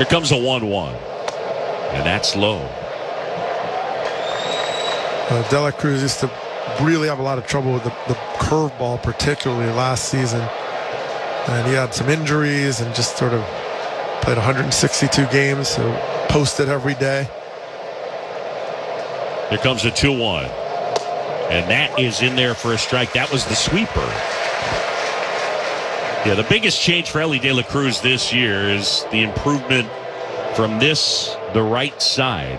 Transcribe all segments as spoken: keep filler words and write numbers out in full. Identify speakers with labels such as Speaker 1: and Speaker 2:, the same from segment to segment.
Speaker 1: Here comes a one one. And that's low.
Speaker 2: Uh, De La Cruz used to really have a lot of trouble with the, the curveball, particularly last season. And he had some injuries and just sort of played one hundred sixty-two games, so posted every day.
Speaker 1: Here comes a two one. And that is in there for a strike. That was the sweeper. Yeah, the biggest change for Elly De La Cruz this year is the improvement from this, the right side.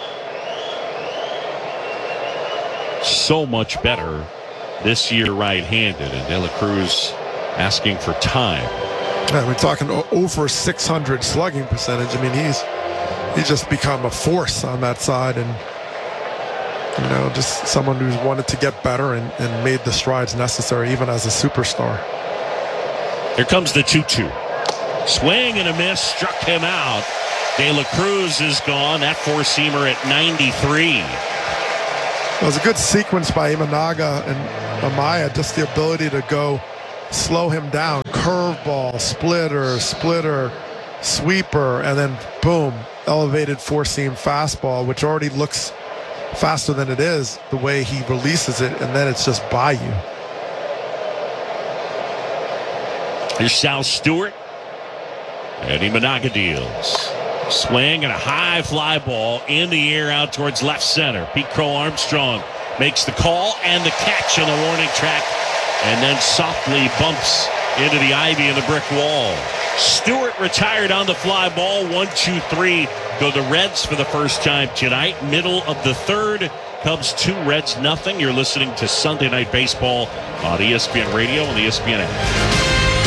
Speaker 1: So much better this year right-handed. And De La Cruz asking for time.
Speaker 2: Yeah, we're talking over six hundred slugging percentage. I mean, he's he's just become a force on that side, and you know, just someone who's wanted to get better and, and made the strides necessary, even as a superstar.
Speaker 1: Here comes the two two. Swing and a miss, struck him out. De La Cruz is gone. That four-seamer at ninety-three.
Speaker 2: It was a good sequence by Imanaga and Amaya, just the ability to go slow him down. Curveball, splitter, splitter, sweeper, and then boom, elevated four-seam fastball, which already looks faster than it is, the way he releases it, and then it's just by you.
Speaker 1: Here's Sal Stewart. And Imanaga deals. Swing and a high fly ball in the air out towards left center. Pete Crow Armstrong makes the call and the catch on the warning track, and then softly bumps into the ivy and the brick wall. Stewart retired on the fly ball. One, two, three. Go the Reds for the first time tonight. Middle of the third. Cubs two, Reds nothing. You're listening to Sunday Night Baseball on E S P N Radio and the E S P N app.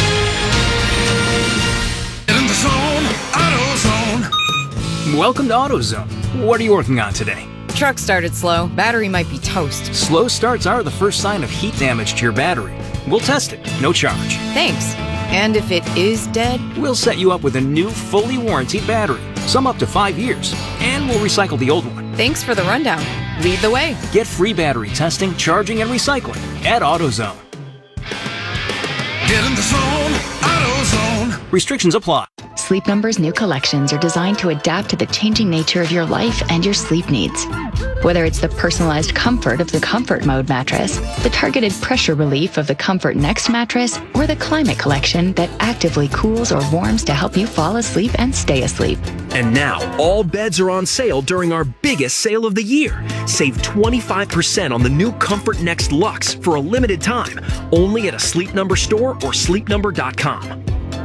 Speaker 3: Welcome to AutoZone. What are you working on today?
Speaker 4: Truck started slow. Battery might be toast.
Speaker 3: Slow starts are the first sign of heat damage to your battery. We'll test it, no charge.
Speaker 4: Thanks. And if it is dead?
Speaker 3: We'll set you up with a new, fully warranted battery. Some up to five years. And we'll recycle the old one.
Speaker 4: Thanks for the rundown. Lead the way.
Speaker 3: Get free battery testing, charging, and recycling at AutoZone.
Speaker 5: Get in the zone, AutoZone.
Speaker 3: Restrictions apply.
Speaker 6: Sleep Number's new collections are designed to adapt to the changing nature of your life and your sleep needs. Whether it's the personalized comfort of the Comfort Mode mattress, the targeted pressure relief of the Comfort Next mattress, or the Climate Collection that actively cools or warms to help you fall asleep and stay asleep.
Speaker 7: And now, all beds are on sale during our biggest sale of the year. Save twenty-five percent on the new Comfort Next Luxe for a limited time, only at a Sleep Number store or sleep number dot com.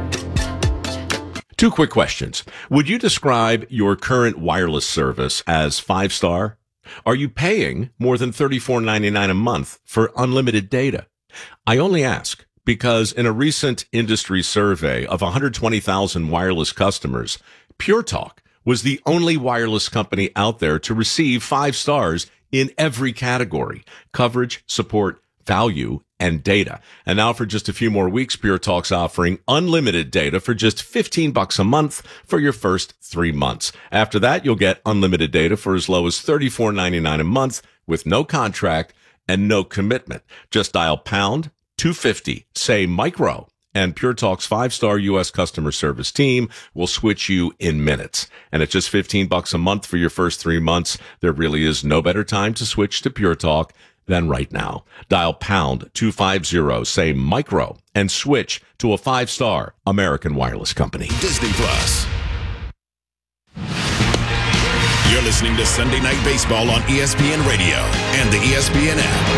Speaker 8: Two quick questions. Would you describe your current wireless service as five-star? Are you paying more than thirty-four ninety-nine a month for unlimited data? I only ask because in a recent industry survey of one hundred twenty thousand wireless customers, Pure Talk was the only wireless company out there to receive five stars in every category: coverage, support, value, and data. And now for just a few more weeks, Pure Talk's offering unlimited data for just fifteen bucks a month for your first three months. After that, you'll get unlimited data for as low as thirty-four ninety-nine a month with no contract and no commitment. Just dial pound two fifty, say micro, and Pure Talk's five-star U S customer service team will switch you in minutes. And at just fifteen bucks a month for your first three months, there really is no better time to switch to Pure Talk than right now. Dial pound two fifty, say micro, and switch to a five-star American wireless company.
Speaker 5: Disney Plus. You're listening to Sunday Night Baseball on E S P N Radio and the E S P N app.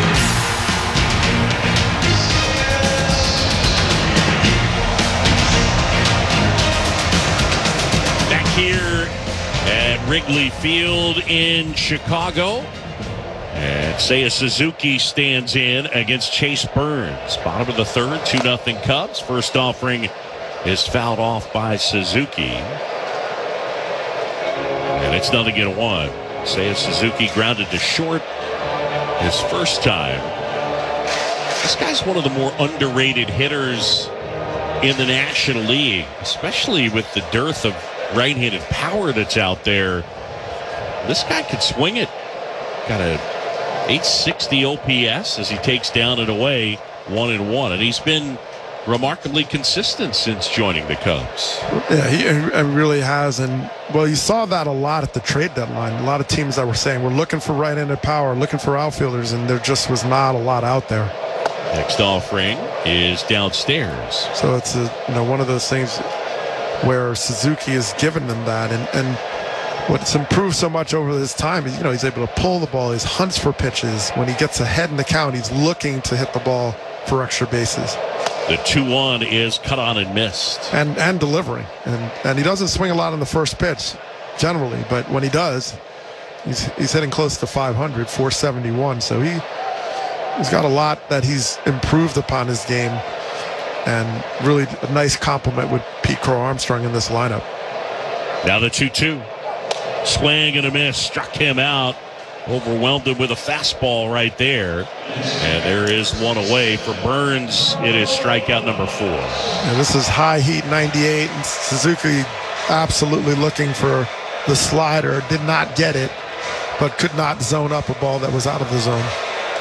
Speaker 1: Back here at Wrigley Field in Chicago. And Seiya Suzuki stands in against Chase Burns. Bottom of the third, two nothing Cubs. First offering is fouled off by Suzuki. And it's nothing in one. Seiya Suzuki grounded to short his first time. This guy's one of the more underrated hitters in the National League, especially with the dearth of right-handed power that's out there. This guy could swing it. Got a eight sixty O P S as he takes down and away one and one. And he's been remarkably consistent since joining the Cubs.
Speaker 2: Yeah, he, he really has. And, well, you saw that a lot at the trade deadline. A lot of teams that were saying, we're looking for right-handed power, looking for outfielders, and there just was not a lot out there.
Speaker 1: Next offering is downstairs.
Speaker 2: So it's a, you know, one of those things where Suzuki has given them that. And, and what's improved so much over this time is, you know, he's able to pull the ball. He hunts for pitches. When he gets ahead in the count, he's looking to hit the ball for extra bases.
Speaker 1: The two one is cut on and missed.
Speaker 2: And and delivering. And and he doesn't swing a lot on the first pitch, generally. But when he does, he's he's hitting close to five hundred, four seventy-one. So he, he's got a lot that he's improved upon his game. And really a nice compliment with Pete Crow Armstrong in this lineup.
Speaker 1: Now the two two. Swing and a miss. Struck him out. Overwhelmed him with a fastball right there. And there is one away for Burns. It is strikeout number four.
Speaker 2: And this is high heat ninety-eight. And Suzuki absolutely looking for the slider. Did not get it, but could not zone up a ball that was out of the zone.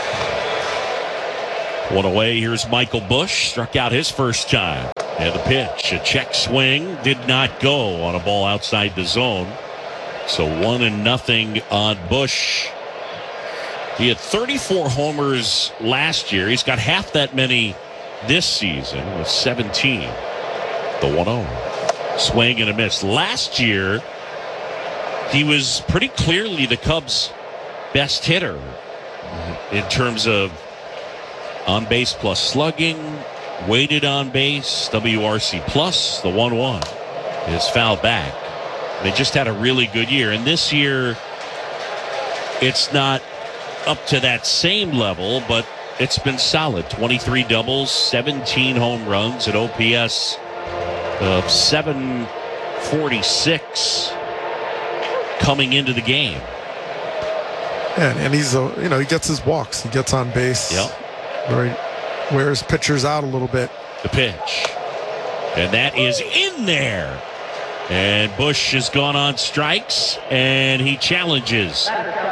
Speaker 1: One away. Here's Michael Busch. Struck out his first time. And the pitch. A check swing. Did not go on a ball outside the zone. So one and nothing on Busch. He had thirty-four homers last year. He's got half that many this season with seventeen. The one oh. Swing and a miss. Last year, he was pretty clearly the Cubs' best hitter in terms of on base plus slugging, weighted on base, W R C plus. The one one is fouled back. They just had a really good year. And this year, it's not up to that same level, but it's been solid. twenty-three doubles, seventeen home runs, at O P S of seven forty-six coming into the game.
Speaker 2: And, and he's, a, you know, he gets his walks. He gets on base.
Speaker 1: Yep.
Speaker 2: Where he wears pitchers out a little bit.
Speaker 1: The pitch. And that is in there. And Busch has gone on strikes, and he challenges.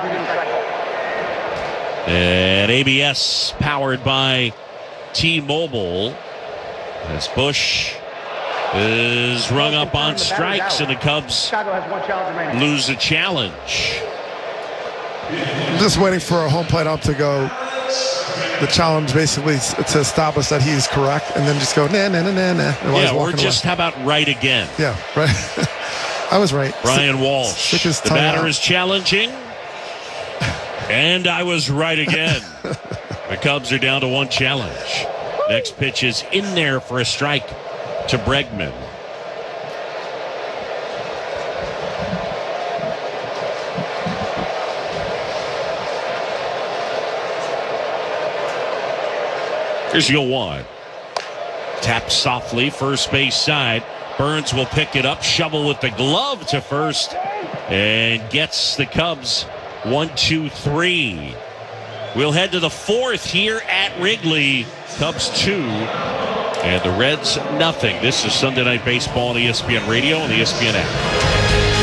Speaker 1: And A B S powered by T-Mobile as Busch is rung up on strikes, and the Cubs lose a challenge.
Speaker 2: I'm just waiting for a home plate ump to go. The challenge basically to establish that he's correct, and then just go nah nah nah nah nah.
Speaker 1: Yeah, or just away. How about right again?
Speaker 2: Yeah, right. I was right.
Speaker 1: Brian Walsh. The batter out. Is challenging, and I was right again. The Cubs are down to one challenge. Next pitch is in there for a strike to Bregman. Here's your one. Tap softly, first base side. Burns will pick it up, shovel with the glove to first, and gets the Cubs one, two, three. We'll head to the fourth here at Wrigley. Cubs two, and the Reds nothing. This is Sunday Night Baseball on E S P N Radio and the E S P N app.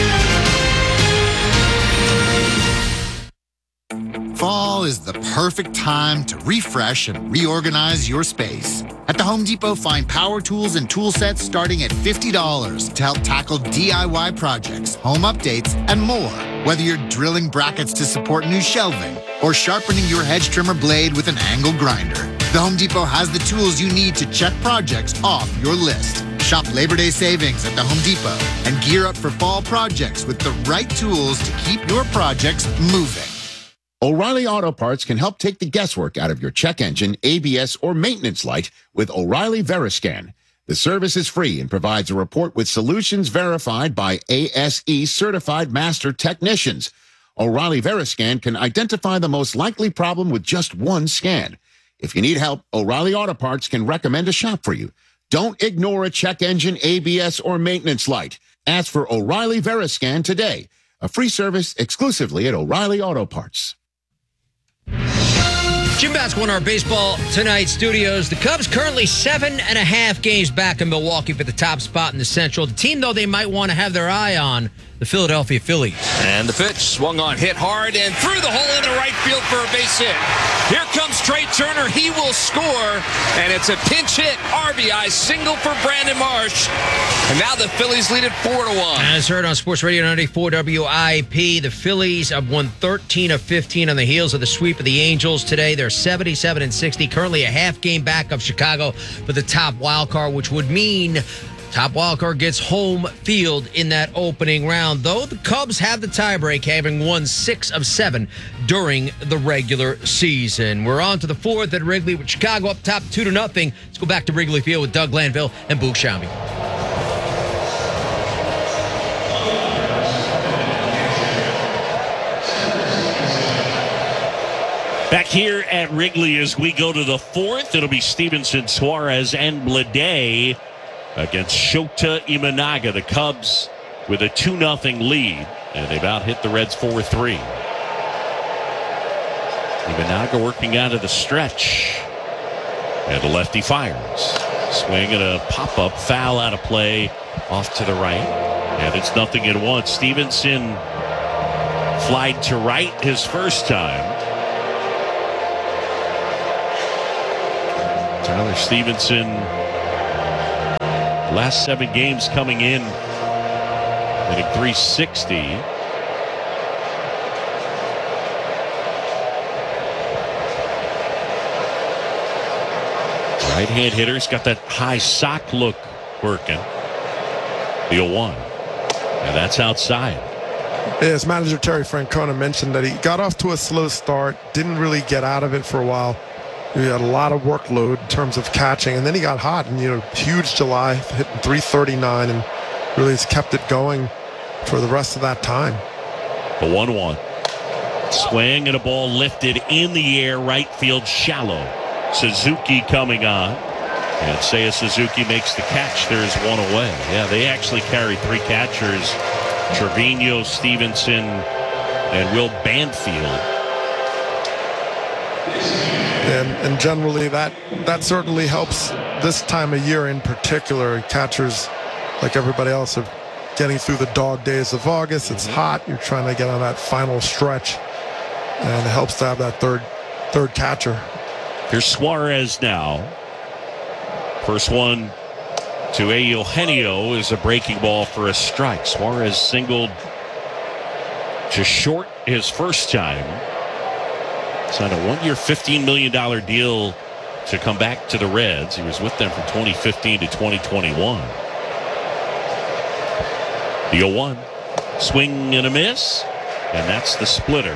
Speaker 9: Fall is the perfect time to refresh and reorganize your space. At the Home Depot, find power tools and tool sets starting at fifty dollars to help tackle D I Y projects, home updates, and more. Whether you're drilling brackets to support new shelving or sharpening your hedge trimmer blade with an angle grinder, the Home Depot has the tools you need to check projects off your list. Shop Labor Day savings at the Home Depot and gear up for fall projects with the right tools to keep your projects moving.
Speaker 10: O'Reilly Auto Parts can help take the guesswork out of your check engine, A B S, or maintenance light with O'Reilly Veriscan. The service is free and provides a report with solutions verified by A S E certified master technicians. O'Reilly Veriscan can identify the most likely problem with just one scan. If you need help, O'Reilly Auto Parts can recommend a shop for you. Don't ignore a check engine, A B S, or maintenance light. Ask for O'Reilly Veriscan today. A free service exclusively at O'Reilly Auto Parts.
Speaker 11: Jim Basketball in our Baseball Tonight studios. The Cubs currently seven and a half games back in Milwaukee for the top spot in the Central. The team, though, they might want to have their eye on, the Philadelphia Phillies.
Speaker 12: And the pitch swung on, hit hard, and through the hole into right field for a base hit. Here comes Trey Turner. He will score, and it's a pinch hit R B I single for Brandon Marsh. And now the Phillies lead it four to one.
Speaker 11: As heard on Sports Radio ninety-four W I P, the Phillies have won thirteen of fifteen on the heels of the sweep of the Angels today. They're seventy-seven and sixty, currently a half game back of Chicago for the top wild card, which would mean top wild card gets home field in that opening round, though the Cubs have the tiebreak, having won six of seven during the regular season. We're on to the fourth at Wrigley with Chicago up top two to nothing. Let's go back to Wrigley Field with Doug Glanville and Boog Shambi.
Speaker 1: Back here at Wrigley as we go to the fourth, it'll be Stevenson, Suarez, and Bleday against Shota Imanaga. The Cubs with a two nothing lead, and they've out-hit the Reds four three. Imanaga working out of the stretch. And the lefty fires. Swing and a pop-up, foul out of play off to the right. And it's nothing in one. Stevenson flied to right his first time. Tyler Stevenson, last seven games coming in, hitting three sixty. Right-hand hitter's got that high sock look working. The oh one. And that's outside.
Speaker 2: As manager Terry Francona mentioned that he got off to a slow start, didn't really get out of it for a while. He had a lot of workload in terms of catching, and then he got hot, and you know, huge July, hitting three thirty-nine, and really has kept it going for the rest of that time.
Speaker 1: The one one. Swing and a ball lifted in the air, right field shallow. Suzuki coming on. And Seiya Suzuki makes the catch. There's one away. Yeah, they actually carry three catchers. Trevino, Stevenson, and Will Banfield.
Speaker 2: And, and generally that that certainly helps this time of year in particular. Catchers, like everybody else, are getting through the dog days of August. It's hot. You're trying to get on that final stretch. And it helps to have that third third catcher.
Speaker 1: Here's Suarez now. First one to Eugenio is a breaking ball for a strike. Suarez singled just short his first time. Signed a one-year, fifteen million dollars deal to come back to the Reds. He was with them from twenty fifteen to twenty twenty-one. The oh one. Swing and a miss. And that's the splitter.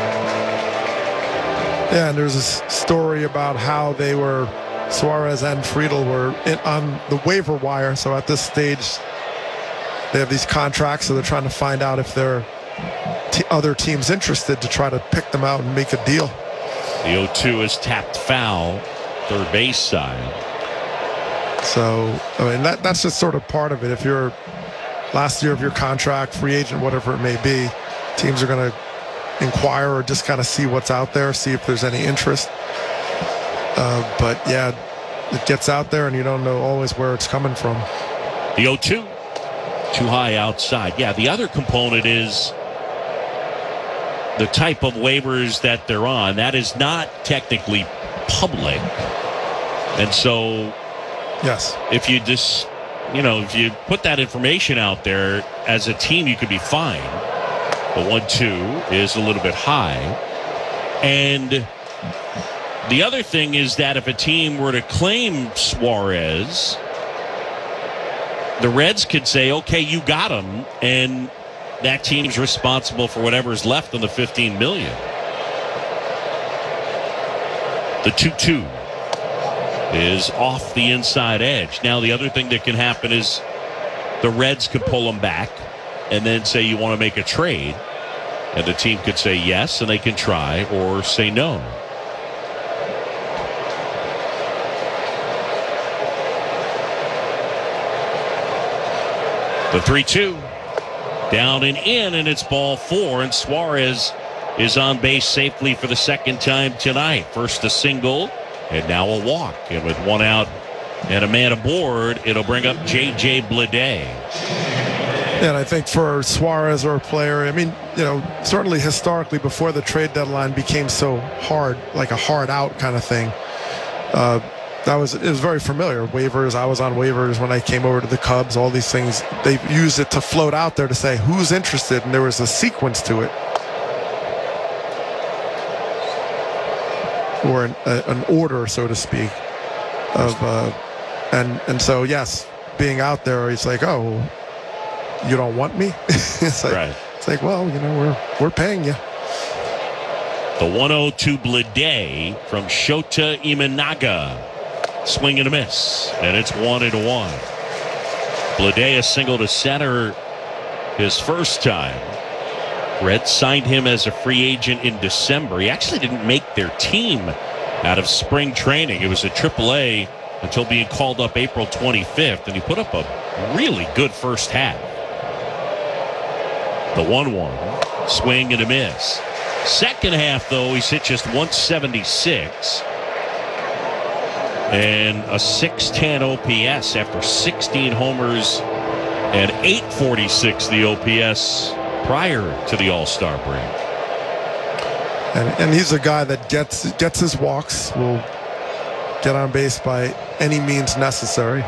Speaker 2: Yeah, and there's a story about how they were, Suarez and Friedel were in, on the waiver wire. So at this stage, they have these contracts, so they're trying to find out if they're T- other teams interested to try to pick them out and make a deal.
Speaker 1: The oh two is tapped foul, third base side.
Speaker 2: So, I mean, that that's just sort of part of it. If you're last year of your contract, free agent, whatever it may be, teams are going to inquire or just kind of see what's out there, see if there's any interest. Uh, but, yeah, it gets out there and you don't know always where it's coming from.
Speaker 1: The oh two, too high outside. Yeah, the other component is the type of waivers that they're on. That is not technically public. And so,
Speaker 2: yes,
Speaker 1: if you just, you know, if you put that information out there as a team, you could be fine. But one two is a little bit high. And the other thing is that if a team were to claim Suarez, the Reds could say, okay, you got him, and that team's responsible for whatever's left on the fifteen million dollars. The two two is off the inside edge. Now the other thing that can happen is the Reds could pull him back and then say you want to make a trade, and the team could say yes and they can try, or say no. The three two. Down and in, and it's ball four, and Suarez is on base safely for the second time tonight. First a single, and now a walk. And with one out and a man aboard, it'll bring up J J Bleday.
Speaker 2: And I think for Suarez or a player, I mean, you know, certainly historically before the trade deadline became so hard, like a hard out kind of thing, uh, that was it was very familiar. Waivers, I was on waivers when I came over to the Cubs. All these things, they used it to float out there to say who's interested, and there was a sequence to it, or an, a, an order, so to speak, of uh, and and so yes, being out there, it's like, oh, you don't want me? it's like
Speaker 1: right.
Speaker 2: It's like, well, you know, we're we're paying you.
Speaker 1: The one oh to Bleday from Shota Imanaga. Swing and a miss, and it's one and one. Bleday a single to center his first time. Reds signed him as a free agent in December. He actually didn't make their team out of spring training. It was a triple A until being called up April twenty-fifth, and he put up a really good first half. The one one, swing and a miss. Second half, though, he's hit just one seventy-six. And a six ten O P S after sixteen homers and eight forty-six the O P S prior to the All-Star break.
Speaker 2: And, and he's a guy that gets gets his walks, will get on base by any means necessary.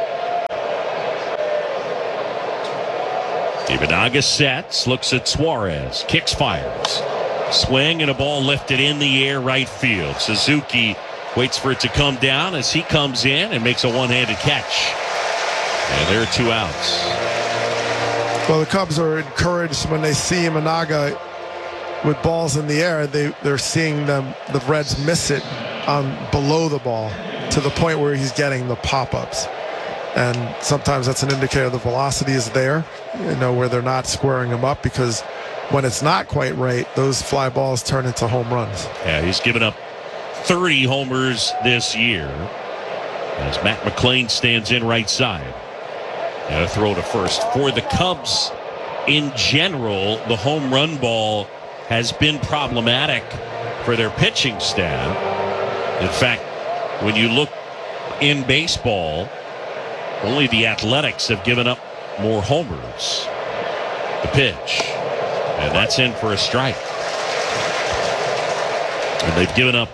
Speaker 1: Imanaga sets, looks at Suarez, kicks, fires. Swing and a ball lifted in the air right field. Suzuki waits for it to come down as he comes in and makes a one-handed catch. And there are two outs.
Speaker 2: Well, the Cubs are encouraged when they see Imanaga with balls in the air. They, they're seeing them, the Reds miss it on below the ball to the point where he's getting the pop-ups. And sometimes that's an indicator the velocity is there, you know, where they're not squaring him up, because when it's not quite right, those fly balls turn into home runs.
Speaker 1: Yeah, he's given up thirty homers this year as Matt McLain stands in right side. And a throw to first. For the Cubs in general, the home run ball has been problematic for their pitching staff. In fact, when you look in baseball, only the Athletics have given up more homers. The pitch. And that's in for a strike. And they've given up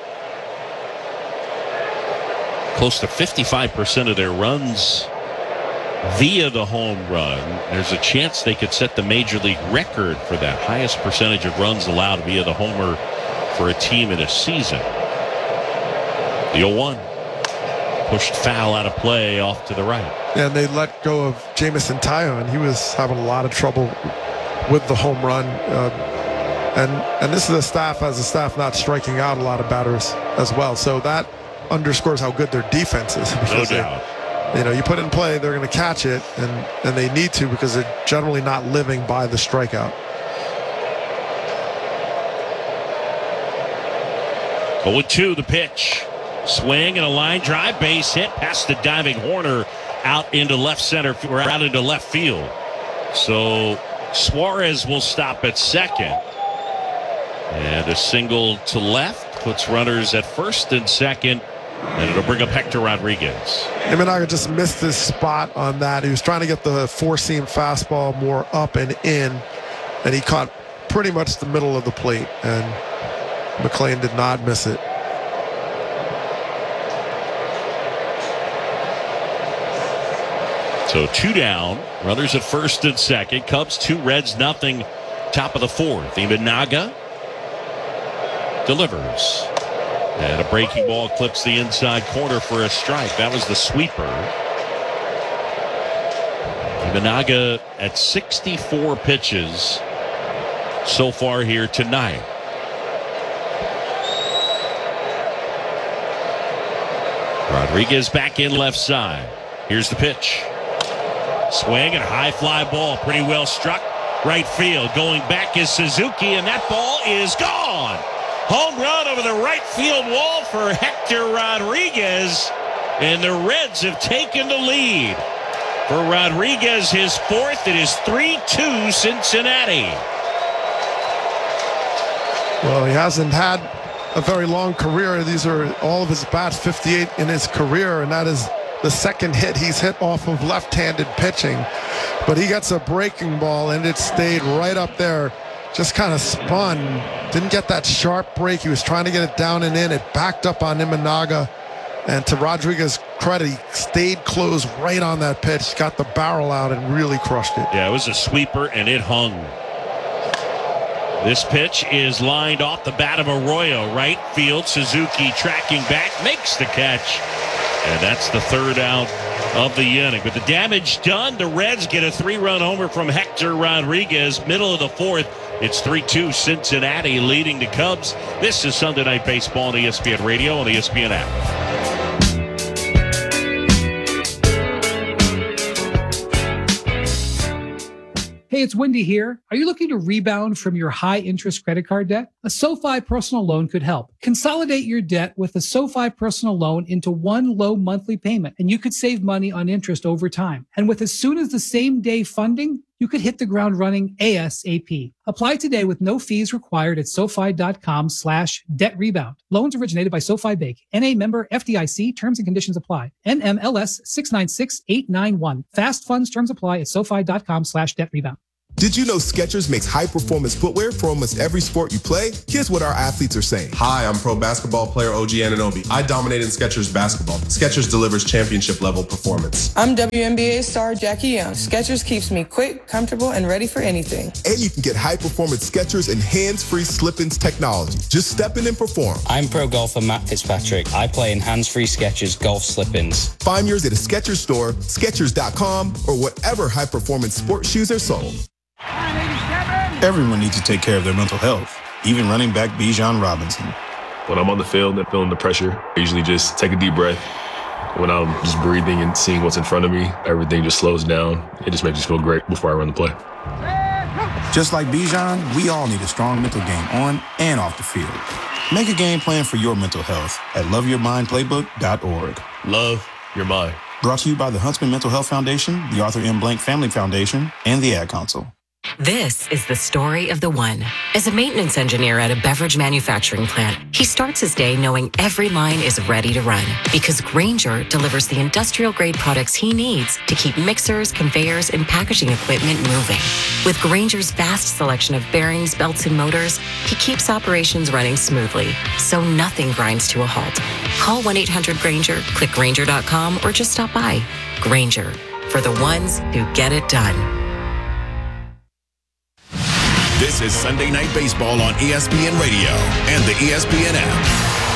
Speaker 1: close to fifty-five percent of their runs via the home run. There's a chance they could set the major league record for that highest percentage of runs allowed via the homer for a team in a season. The oh one pushed foul out of play off to the right.
Speaker 2: And they let go of Jameson Taillon, and he was having a lot of trouble with the home run. Uh, and and this is a staff as a staff not striking out a lot of batters as well. So that underscores how good their defense is.
Speaker 1: No doubt.
Speaker 2: They, you know, you put it in play, they're going to catch it, and, and they need to, because they're generally not living by the strikeout.
Speaker 1: oh two, the pitch. Swing and a line drive, base hit past the diving Horner out into left center, or out into left field. So Suarez will stop at second. And a single to left puts runners at first and second. And it'll bring up Hector Rodriguez.
Speaker 2: Imanaga just missed his spot on that. He was trying to get the four-seam fastball more up and in, and he caught pretty much the middle of the plate, and McLain did not miss it.
Speaker 1: So two down, runners at first and second. Cubs two, Reds nothing, top of the fourth. Imanaga delivers. And a breaking ball clips the inside corner for a strike. That was the sweeper. Imanaga at sixty-four pitches so far here tonight. Rodriguez back in left side. Here's the pitch. Swing and a high fly ball. Pretty well struck. Right field. Going back is Suzuki, and that ball is gone. Home run over the right field wall for Hector Rodriguez. And the Reds have taken the lead. For Rodriguez, his fourth. It is three two Cincinnati.
Speaker 2: Well, he hasn't had a very long career. These are all of his bats, fifty-eight in his career, and that is the second hit he's hit off of left-handed pitching. But he gets a breaking ball, and it stayed right up there. Just kind of spun. Didn't get that sharp break. He was trying to get it down and in. It backed up on Imanaga. And to Rodriguez's credit, he stayed close right on that pitch. Got the barrel out and really crushed it.
Speaker 1: Yeah, it was a sweeper, and it hung. This pitch is lined off the bat of Arroyo. Right field. Suzuki tracking back. Makes the catch. And that's the third out of the inning. With the damage done, the Reds get a three-run homer from Hector Rodriguez. Middle of the fourth. It's three two Cincinnati leading the Cubs. This is Sunday Night Baseball on E S P N Radio and the E S P N app.
Speaker 13: Hey, it's Wendy here. Are you looking to rebound from your high-interest credit card debt? A SoFi personal loan could help. Consolidate your debt with a SoFi personal loan into one low monthly payment, and you could save money on interest over time. And with as soon as the same day funding, you could hit the ground running ASAP. Apply today with no fees required at SoFi.com slash debt rebound. Loans originated by SoFi Bank. N A member F D I C. Terms and conditions apply. N M L S six nine six eight nine one. Fast funds terms apply at SoFi.com slash debt rebound.
Speaker 14: Did you know Skechers makes high-performance footwear for almost every sport you play? Here's what our athletes are saying.
Speaker 15: Hi, I'm pro basketball player O G Anunoby. I dominate in Skechers basketball. Skechers delivers championship-level performance.
Speaker 16: I'm W N B A star Jackie Young. Skechers keeps me quick, comfortable, and ready for anything.
Speaker 14: And you can get high-performance Skechers and hands-free slip-ins technology. Just step in and perform.
Speaker 17: I'm pro golfer Matt Fitzpatrick. I play in hands-free Skechers golf slip-ins.
Speaker 14: Find yours at a Skechers store, Skechers dot com, or whatever high-performance sports shoes are sold.
Speaker 18: Everyone needs to take care of their mental health, even running back Bijan Robinson.
Speaker 19: When I'm on the field and feeling the pressure, I usually just take a deep breath. When I'm just breathing and seeing what's in front of me, everything just slows down. It just makes me feel great before I run the play.
Speaker 18: Just like Bijan, we all need a strong mental game on and off the field. Make a game plan for your mental health at love your mind playbook dot org.
Speaker 19: Love your mind.
Speaker 18: Brought to you by the Huntsman Mental Health Foundation, the Arthur M. Blank Family Foundation, and the Ad Council.
Speaker 20: This is the story of the one. As a maintenance engineer at a beverage manufacturing plant, he starts his day knowing every line is ready to run because Grainger delivers the industrial-grade products he needs to keep mixers, conveyors, and packaging equipment moving. With Grainger's vast selection of bearings, belts, and motors, he keeps operations running smoothly, so nothing grinds to a halt. Call one eight hundred Grainger, click Grainger dot com, or just stop by. Grainger, for the ones who get it done.
Speaker 5: This is Sunday Night Baseball on E S P N Radio and the E S P N app.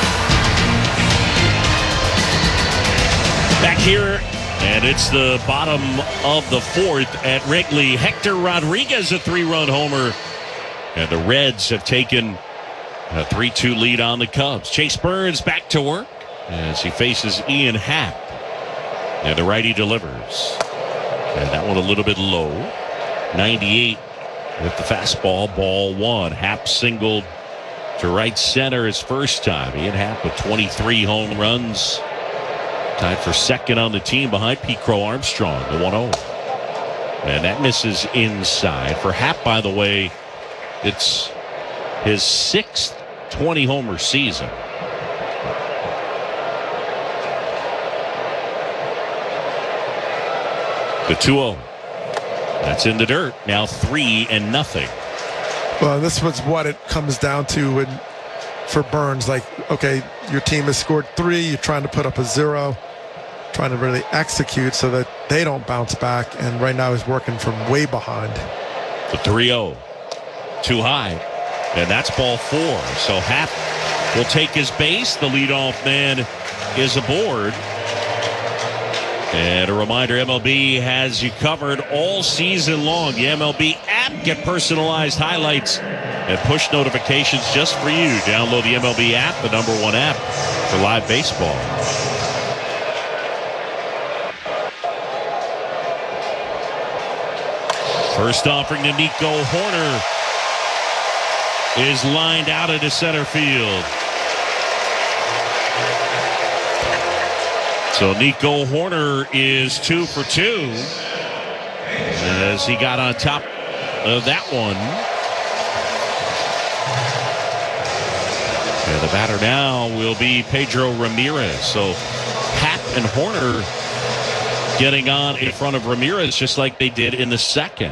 Speaker 1: Back here, and it's the bottom of the fourth at Wrigley. Hector Rodriguez, a three-run homer. And the Reds have taken a three two lead on the Cubs. Chase Burns back to work as he faces Ian Happ. And the righty delivers. And that one a little bit low. ninety-eight. With the fastball, ball one. Happ singled to right center his first time. Ian Happ with twenty-three home runs. Tied for second on the team behind Pete Crow Armstrong, the one oh. And that misses inside. For Happ, by the way, it's his sixth twenty-homer season. The two oh. That's in the dirt. Now three and nothing.
Speaker 2: Well, this was what it comes down to when, for Burns. Like, okay, your team has scored three. You're trying to put up a zero, trying to really execute so that they don't bounce back. And right now he's working from way behind.
Speaker 1: The three oh. Too high. And that's ball four. So Happ will take his base. The leadoff man is aboard. And a reminder, M L B has you covered all season long. The M L B app, get personalized highlights and push notifications just for you. Download the M L B app, the number one app for live baseball. First offering to Nico Hoerner is lined out into center field. So Nico Hoerner is two for two as he got on top of that one. And the batter now will be Pedro Ramirez. So Happ and Horner getting on in front of Ramirez just like they did in the second.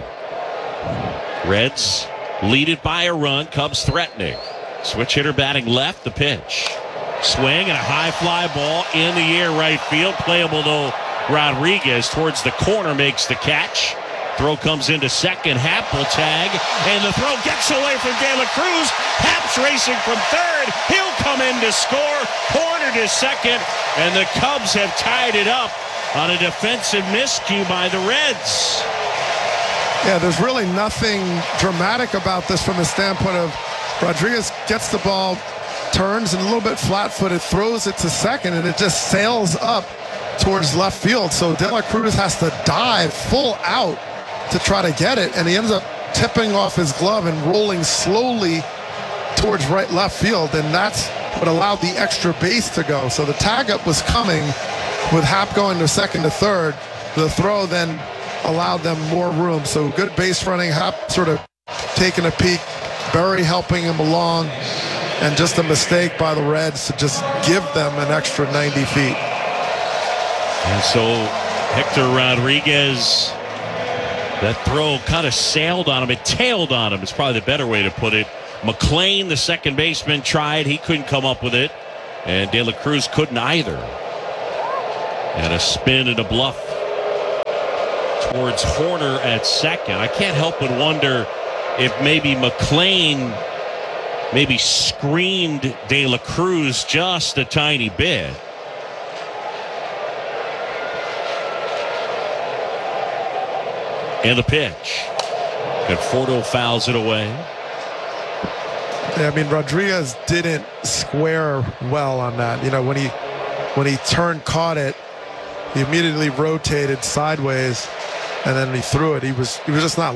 Speaker 1: Reds lead it by a run. Cubs threatening. Switch hitter batting left. The pitch. Swing and a high fly ball in the air right field. Playable though. Rodriguez towards the corner makes the catch. Throw comes into second. Happ will tag. And the throw gets away from De La Cruz. Happ's racing from third. He'll come in to score. Horner to second. And the Cubs have tied it up on a defensive miscue by the Reds.
Speaker 2: Yeah, there's really nothing dramatic about this from the standpoint of Rodriguez gets the ball, turns and a little bit flat-footed, throws it to second, and it just sails up towards left field. So De La Cruz has to dive full out to try to get it, and he ends up tipping off his glove and rolling slowly towards right left field, and that's what allowed the extra base to go. So the tag-up was coming with Happ going to second to third. The throw then allowed them more room. So good base running, Happ sort of taking a peek, Berry helping him along, and just a mistake by the Reds to just give them an extra ninety feet.
Speaker 1: And so Hector Rodriguez, that throw kind of sailed on him. It tailed on him. It's probably the better way to put it. McLean, the second baseman, tried. He couldn't come up with it. And De La Cruz couldn't either. And a spin and a bluff towards Horner at second. I can't help but wonder if maybe McLean maybe screened De La Cruz just a tiny bit. And the pitch. Conforto fouls it away.
Speaker 2: Yeah, I mean, Rodriguez didn't square well on that. You know, when he when he turned, caught it, he immediately rotated sideways, and then he threw it. He was he was just not